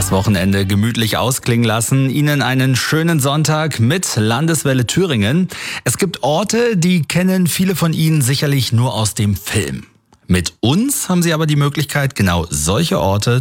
Das Wochenende gemütlich ausklingen lassen, Ihnen einen schönen Sonntag mit Landeswelle Thüringen. Es gibt Orte, die kennen viele von Ihnen sicherlich nur aus dem Film. Mit uns haben Sie aber die Möglichkeit, genau solche Orte